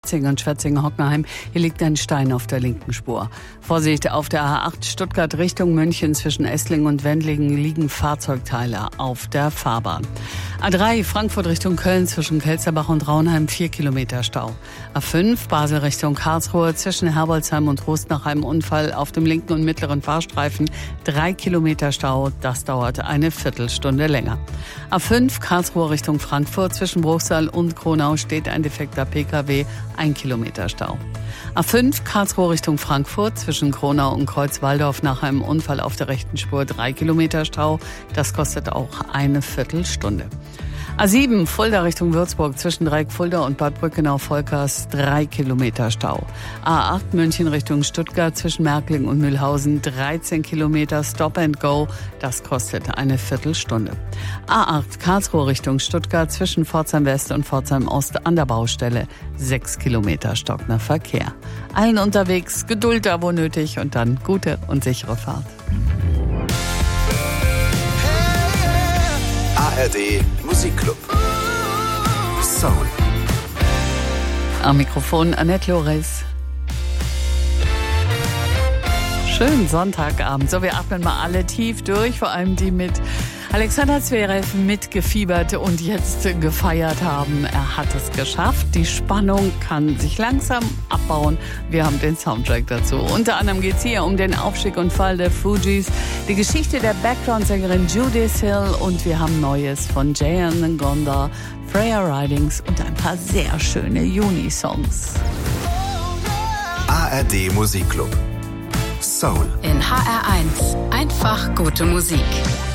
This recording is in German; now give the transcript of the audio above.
Und Schwetzingen-Hockenheim. Hier liegt ein Stein auf der linken Spur. Vorsicht, auf der A8 Stuttgart Richtung München zwischen Esslingen und Wendlingen liegen Fahrzeugteile auf der Fahrbahn. A3 Frankfurt Richtung Köln zwischen Kelzerbach und Raunheim 4 Kilometer Stau. A5 Basel Richtung Karlsruhe zwischen Herbolzheim und Rostnachheim Unfall auf dem linken und mittleren Fahrstreifen 3 Kilometer Stau. Das dauert eine Viertelstunde länger. A5 Karlsruhe Richtung Frankfurt zwischen Bruchsal und Kronau steht ein defekter Pkw. 1 Kilometer Stau. A5 Karlsruhe Richtung Frankfurt zwischen Kronau und Kreuzwaldorf nach einem Unfall auf der rechten Spur 3 Kilometer Stau. Das kostet auch eine Viertelstunde. A7 Fulda Richtung Würzburg zwischen Dreieck-Fulda und Bad Brückenau-Volkers 3 Kilometer Stau. A8 München Richtung Stuttgart zwischen Märkling und Mühlhausen 13 Kilometer Stop and Go. Das kostet eine Viertelstunde. A8 Karlsruhe Richtung Stuttgart zwischen Pforzheim West und Pforzheim Ost an der Baustelle 6 Kilometer stockender Verkehr. Allen unterwegs Geduld da wo nötig und dann gute und sichere Fahrt. ARD Musikclub. Soul. Am Mikrofon Annette Loris. Schönen Sonntagabend. So, wir atmen mal alle tief durch, vor allem die mit Alexander Zverev mitgefiebert und jetzt gefeiert haben. Er hat es geschafft. Die Spannung kann sich langsam abbauen. Wir haben den Soundtrack dazu. Unter anderem geht es hier um den Aufstieg und Fall der Fugees, die Geschichte der Background-Sängerin Judith Hill und wir haben Neues von Jayan Ngonda, Freya Ridings und ein paar sehr schöne Juni-Songs. ARD Musikclub. Soul. In HR1 einfach gute Musik.